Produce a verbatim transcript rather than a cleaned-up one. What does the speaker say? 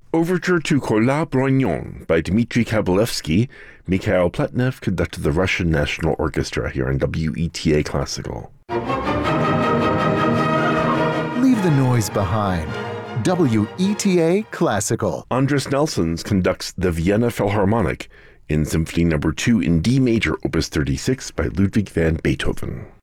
Overture to Kola Brognon by Dmitry Kabalevsky. Mikhail Pletnev conducted the Russian National Orchestra here on W E T A Classical. Leave the noise behind. W E T A Classical. Andras Nelsons conducts the Vienna Philharmonic in Symphony Number two in D major, Opus thirty-six by Ludwig van Beethoven.